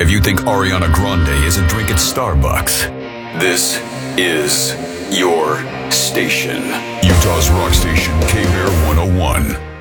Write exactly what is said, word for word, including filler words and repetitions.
if you think Ariana Grande isn't drinking Starbucks, this is your station. Utah's Rock Station, K-Bear one oh one.